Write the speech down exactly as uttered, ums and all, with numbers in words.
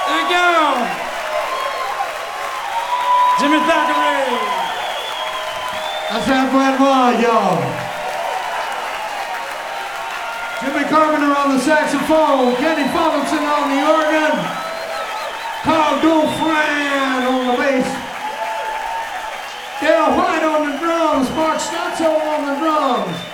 Thank you. Jimmy Thackeray. That's that buen one, y'all. Jimmy Carpenter on the saxophone, Kenny Fullerton on the organ, Carl Dufresne on the bass, Dale White on the drums, Mark Stotzo on the drums.